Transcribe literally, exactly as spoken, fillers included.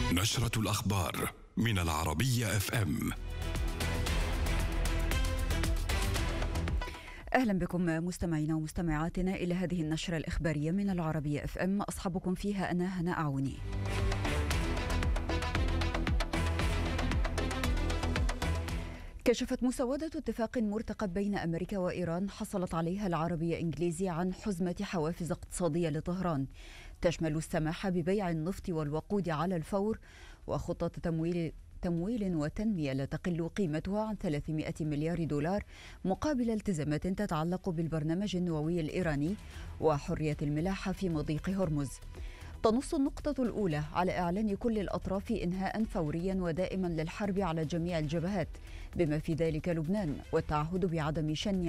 نشرة الأخبار من العربية اف ام. أهلا بكم مستمعينا ومستمعاتنا إلى هذه النشرة الإخبارية من العربية اف ام. أصحابكم فيها أنا هناء عوني. كشفت مسودة اتفاق مرتقب بين أمريكا وإيران حصلت عليها العربية إنجليزي عن حزمة حوافز اقتصادية لطهران تشمل السماح ببيع النفط والوقود على الفور وخطة تمويل تمويل وتنمية لا تقل قيمتها عن ثلاثمائة مليار دولار مقابل التزامات تتعلق بالبرنامج النووي الإيراني وحرية الملاحة في مضيق هرمز. تنص النقطة الأولى على إعلان كل الأطراف إنهاء فوريا ودائما للحرب على جميع الجبهات بما في ذلك لبنان والتعهد بعدم شن